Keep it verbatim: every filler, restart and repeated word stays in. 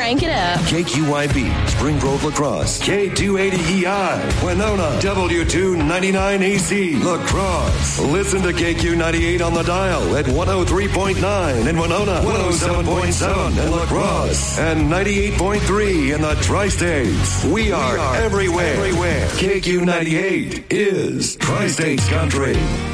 Crank it up. K Q I B, Spring Grove, La Crosse. K two eighty E I, Winona. W two ninety-nine A C, La Crosse. Listen to K Q ninety-eight on the dial at one oh three point nine in Winona, one oh seven point seven in La Crosse, and ninety-eight point three in the Tri-States. We are, we are everywhere. everywhere. K Q ninety-eight is Tri-States Country.